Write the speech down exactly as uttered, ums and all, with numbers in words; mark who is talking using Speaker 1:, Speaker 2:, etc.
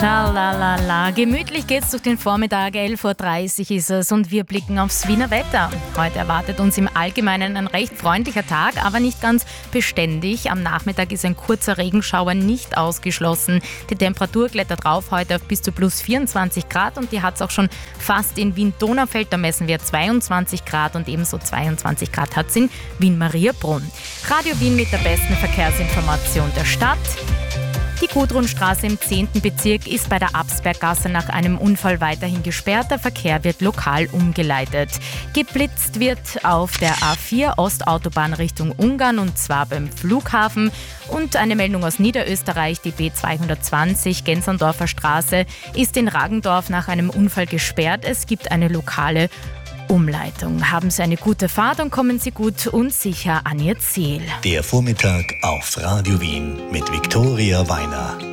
Speaker 1: Schalalala. Gemütlich geht's durch den Vormittag, elf Uhr dreißig ist es und wir blicken aufs Wiener Wetter. Heute erwartet uns im Allgemeinen ein recht freundlicher Tag, aber nicht ganz beständig. Am Nachmittag ist ein kurzer Regenschauer nicht ausgeschlossen. Die Temperatur klettert rauf heute auf bis zu plus vierundzwanzig Grad und die hat es auch schon fast in Wien-Donaufeld. Da messen wir zweiundzwanzig Grad und ebenso zweiundzwanzig Grad hat es in Wien-Mariabrunn. Radio Wien mit der besten Verkehrsinformation der Stadt. Die Gudrunstraße im zehnten Bezirk ist bei der Absberggasse nach einem Unfall weiterhin gesperrt. Der Verkehr wird lokal umgeleitet. Geblitzt wird auf der A vier Ostautobahn Richtung Ungarn und zwar beim Flughafen. Und eine Meldung aus Niederösterreich, die B zweihundertzwanzig Genserndorfer Straße ist in Ragendorf nach einem Unfall gesperrt. Es gibt eine lokale Umleitung. Haben Sie eine gute Fahrt und kommen Sie gut und sicher an Ihr Ziel.
Speaker 2: Der Vormittag auf Radio Wien mit Viktoria Weiner.